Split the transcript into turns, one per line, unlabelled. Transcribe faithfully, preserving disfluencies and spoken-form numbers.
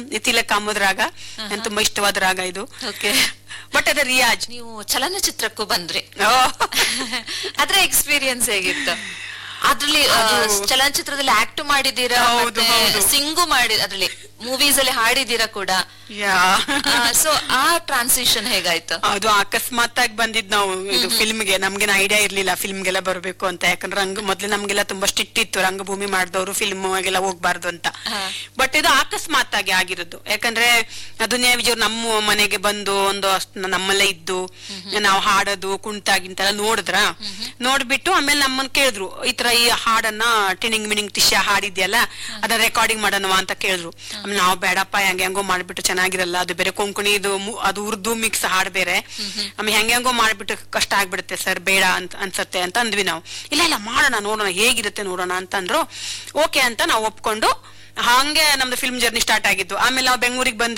ತಿಲಕ್ ಅಹಮದ್ ರಾಗ ನನ್ ತುಂಬಾ ಇಷ್ಟವಾದ ರಾಗ ಇದು. ಬಟ್ ಅದ ರಿಯಾಜ್.
ನೀವು ಚಲನಚಿತ್ರಕ್ಕೂ ಬಂದ್ರಿ, ಅದ್ರ ಎಕ್ಸ್ಪೀರಿಯನ್ಸ್ ಹೇಗಿತ್ತು? ಅದ್ರಲ್ಲಿ ಚಲನಚಿತ್ರದಲ್ಲಿ ಆಕ್ಟ್ ಮಾಡಿದೀರಾ, ಸಿಂಗು ಮಾಡಿ ಅದ್ರಲ್ಲಿ ಮೂವೀಸ್ ಅಲ್ಲಿ ಹಾಡಿದೀರಾ ಕೂಡ. ಸೊ ಆ ಟ್ರಾನ್ಸಿಷನ್ ಹೇಗಾಯ್ತು?
ಅದು ಅಕಸ್ಮಾತ್ ಆಗಿ ಬಂದಿದ್ ನಾವು ಇದು ಫಿಲ್ಮ್ಗೆ. ನಮ್ಗೇನು ಐಡಿಯಾ ಇರ್ಲಿಲ್ಲ ಫಿಲ್ಮ್ಗೆಲ್ಲ ಬರ್ಬೇಕು ಅಂತ, ಯಾಕಂದ್ರೆ ರಂಗ ಮೊದ್ಲು ನಮ್ಗೆಲ್ಲ ತುಂಬಾ ಸ್ಟ್ರಿಕ್ಟ್ ಇತ್ತು, ರಂಗಭೂಮಿ ಮಾಡಿದವರು ಫಿಲ್ಮ್ ಗೆಲ್ಲ ಹೋಗ್ಬಾರ್ದು ಅಂತ. ಬಟ್ ಇದು ಅಕಸ್ಮಾತ್ ಆಗಿ ಆಗಿರೋದು. ಯಾಕಂದ್ರೆ ದುನಿಯಾ ವಿಜಯ್ ನಮ್ಮ ಮನೆಗೆ ಬಂದು ಒಂದು ನಮ್ಮಲ್ಲೇ ಇದ್ದು ನಾವು ಹಾಡೋದು ಕುಣಿತಾಗಿಂತೆಲ್ಲ ನೋಡಿದ್ರ, ನೋಡ್ಬಿಟ್ಟು ಆಮೇಲೆ ನಮ್ಮನ್ನ ಕೇಳಿದ್ರು, ಈ ತರ ಈ ಹಾಡನ್ನ ಟಿನಿಂಗ್ ಮಿನಿಂಗ್ ಟಿಶ್ಯ ಹಾಡಿದ್ಯಲ್ಲ ಅದನ್ನ ರೆಕಾರ್ಡಿಂಗ್ ಮಾಡೋಣವಾ ಅಂತ ಕೇಳಿದ್ರು. ಆಮೇಲೆ ನಾವು ಬೇಡಪ್ಪ ಹೆಂಗ ಹೆಂಗೋ ಮಾಡ್ಬಿಟ್ಟು ಚೆನ್ನಾಗಿರಲ್ಲ, ಅದು ಬೇರೆ ಕೊಂಕಣಿ ಇದು ಅದು ಉರ್ದು ಮಿಕ್ಸ್ ಹಾಡ್ ಬೇರೆ, ಆಮೇಲೆ ಹೆಂಗ ಹೆಂಗೋ ಮಾಡ್ಬಿಟ್ಟು ಕಷ್ಟ ಆಗ್ಬಿಡುತ್ತೆ ಸರ್, ಬೇಡ ಅಂತ ಅನ್ಸತ್ತೆ ಅಂತ ಅಂದ್ವಿ ನಾವು. ಇಲ್ಲ ಇಲ್ಲ ಮಾಡೋಣ ನೋಡೋಣ ಹೇಗಿರುತ್ತೆ ನೋಡೋಣ ಅಂತಂದ್ರು. ಓಕೆ ಅಂತ ನಾವು ಒಪ್ಕೊಂಡು ಹಂಗೆ ನಮ್ದು ಫಿಲ್ಮ್ ಜರ್ನಿ ಸ್ಟಾರ್ಟ್ ಆಗಿದ್ದು. ಆಮೇಲೆ ನಾವು ಬೆಂಗಳೂರಿಗೆ ಬಂದ್ವಿ.